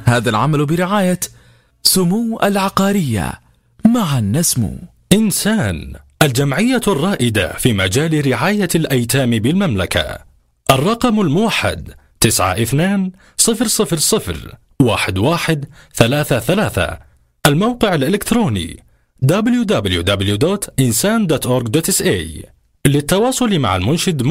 هذا العمل برعاية سمو العقارية، معا نسمو. إنسان، الجمعية الرائدة في مجال رعاية الأيتام بالمملكة. الرقم الموحد 9200001133. الموقع الإلكتروني www.insan.org.sa. للتواصل مع المنشد